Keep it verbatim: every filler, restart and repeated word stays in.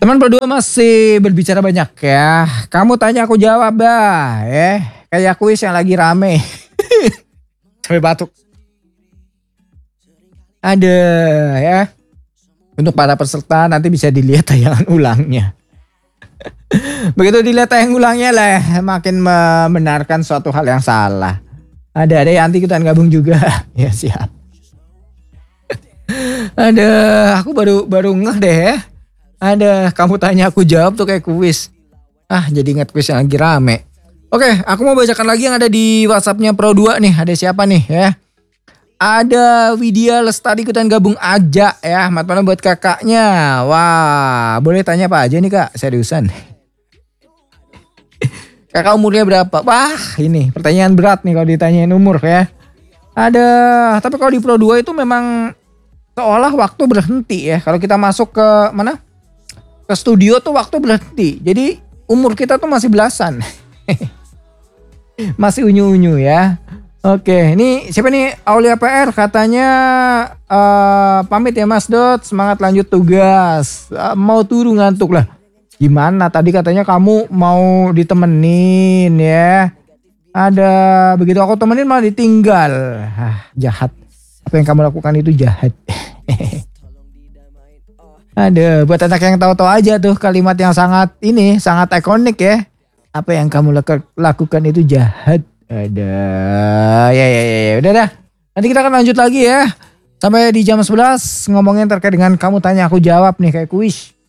Teman berdua masih berbicara banyak ya. Kamu tanya aku jawab dah. Eh, kayak kuis yang lagi rame. Sampai batuk. Ada ya. Untuk para peserta nanti bisa dilihat tayangan ulangnya. Begitu dilihat tayangan ulangnya lah, makin membenarkan suatu hal yang salah. Ada ada Yanti ikutan gabung juga. Ya siap. Ada, aku baru baru ngeh deh ya. Ada, kamu tanya aku jawab tuh kayak kuis. Ah, jadi ingat kuis yang lagi rame. Oke, aku mau bacakan lagi yang ada di WhatsAppnya Pro dua nih. Ada siapa nih ya? Ada Widya Lestari ikutan gabung aja ya. Mat mana buat kakaknya. Wah, boleh tanya apa aja nih kak? Seriusan. Kakak umurnya berapa? Wah, ini pertanyaan berat nih kalau ditanyain umur ya. Ada, tapi kalau di Pro dua itu memang seolah waktu berhenti ya. Kalau kita masuk ke mana? Ke studio tuh waktu berhenti. Jadi umur kita tuh masih belasan. Masih unyu-unyu ya. Oke, ini siapa nih? Aulia P R katanya uh, pamit ya Mas Dot, semangat lanjut tugas. Uh, mau turun ngantuk lah. Gimana? Tadi katanya kamu mau ditemenin ya. Ada begitu aku temenin malah ditinggal. Ah, jahat. Apa yang kamu lakukan itu jahat. Ada buat anak yang tahu-tahu aja tuh kalimat yang sangat ini sangat ikonik ya. Apa yang kamu lakukan itu jahat. Ada ya ya ya ya udah dah. Nanti kita akan lanjut lagi ya. Sampai di jam sebelas ngomongin terkait dengan kamu tanya aku jawab nih kayak kuis.